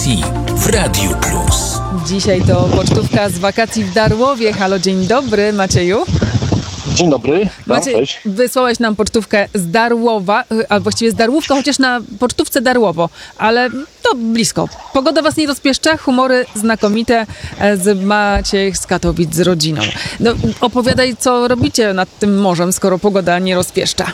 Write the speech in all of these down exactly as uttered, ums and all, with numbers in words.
wakacji w Radiu Plus. Dzisiaj to pocztówka z wakacji w Darłowie. Halo, dzień dobry, Macieju. Dzień dobry. Maciej, Cześć. wysłałeś nam pocztówkę z Darłowa, a właściwie z Darłówka, chociaż na pocztówce Darłowo, ale to blisko. Pogoda was nie rozpieszcza, humory znakomite z Maciej z Katowic z rodziną. No, opowiadaj, co robicie nad tym morzem, skoro pogoda nie rozpieszcza.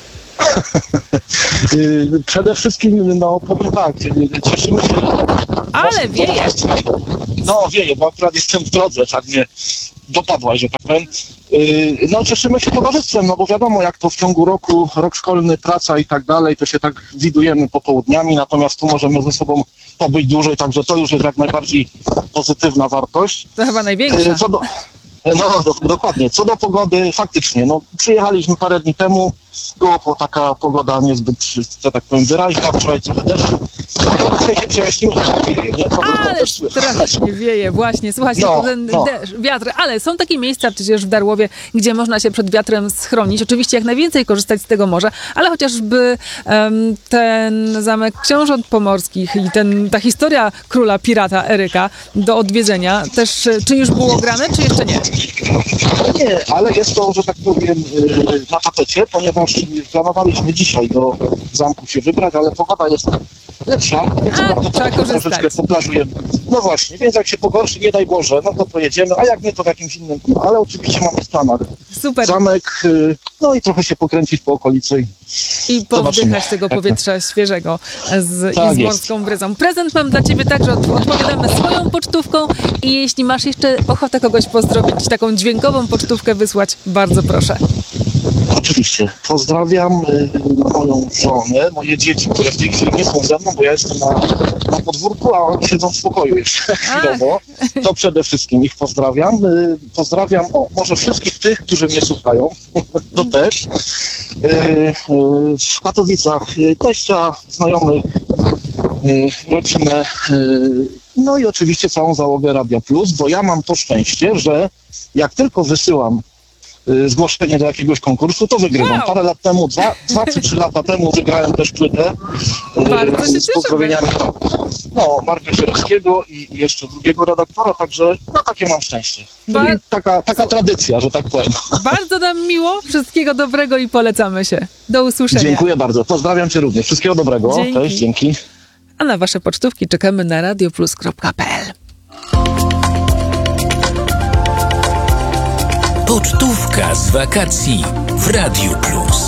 Przede wszystkim, no powiem tak, cieszymy się... Ale wieje! No wieje, bo akurat jestem w drodze, tak mnie dopadłaś, że tak powiem. No cieszymy się towarzystwem, no bo wiadomo, jak to w ciągu roku, rok szkolny, praca i tak dalej, to się tak widujemy popołudniami, natomiast tu możemy ze sobą pobyć dłużej, także to już jest jak najbardziej pozytywna wartość. To chyba największa. Co do... No do, dokładnie. Co do pogody, faktycznie, no przyjechaliśmy parę dni temu, było taka pogoda niezbyt, że tak powiem, wyraźna, wczoraj trochę deszczu. Dzisiaj się przejaśniło, że wieje, nie? To Ale strasznie wieje, właśnie, słuchajcie, no, ten no. deszcz, wiatr, ale są takie miejsca przecież w Darłowie, gdzie można się przed wiatrem schronić, oczywiście jak najwięcej korzystać z tego morza, ale chociażby um, ten zamek Książąt Pomorskich i ten, ta historia króla pirata Eryka do odwiedzenia też, czy już było grane, czy jeszcze nie? Nie, ale jest to, że tak powiem, na tapecie, ponieważ planowaliśmy dzisiaj do zamku się wybrać, ale pogoda jest lepsza, więc A, to trzeba korzystać. troszeczkę poplażujemy. No właśnie, więc jak się pogorszy, nie daj Boże, no to pojedziemy, a jak nie, to w jakimś innym, ale oczywiście mamy w planach Super. zamek, no i trochę się pokręcić po okolicy. I powdychać Zobaczymy. tego powietrza świeżego z, Tak i z jest. morską bryzą. Prezent mam dla ciebie także, od, odpowiadamy swoją pocztówką i jeśli masz jeszcze ochotę kogoś pozdrowić, taką dźwiękową pocztówkę wysłać, bardzo proszę. Oczywiście. Pozdrawiam y, moją żonę, moje dzieci, które w tej chwili nie są ze mną, bo ja jestem na, na podwórku, a oni siedzą w spokoju jeszcze chwilowo. To przede wszystkim ich pozdrawiam. Y, pozdrawiam o, może wszystkich tych, którzy mnie słuchają. To też. Y, y, w Katowicach y, teścia, znajomych, y, rodzinę. Y, no i oczywiście całą załogę Radia Plus, bo ja mam to szczęście, że jak tylko wysyłam zgłoszenie do jakiegoś konkursu, to wygrywam. Wow. Parę lat temu, dwa, dwa czy trzy lata temu wygrałem też płytę Bardzo się z pozdrowieniami no, Marka Sierowskiego i jeszcze drugiego redaktora, także no takie mam szczęście. Ba- Czyli taka, taka tradycja, że tak powiem. Bardzo nam miło, wszystkiego dobrego i polecamy się. Do usłyszenia. Dziękuję bardzo. Pozdrawiam Cię również. Wszystkiego dobrego. Dzięki. Cześć, dzięki. A na wasze pocztówki czekamy na radioplus kropka pe el. Pocztówka z wakacji w Radiu Plus.